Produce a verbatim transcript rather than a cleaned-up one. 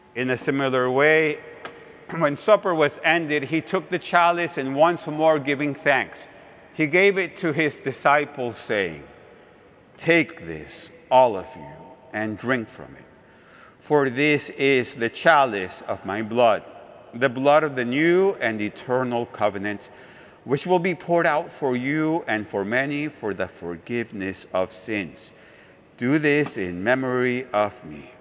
In a similar way, when supper was ended, he took the chalice and once more giving thanks, he gave it to his disciples, saying, "Take this, all of you, and drink from it. For this is the chalice of my blood, the blood of the new and eternal covenant, which will be poured out for you and for many for the forgiveness of sins. Do this in memory of me."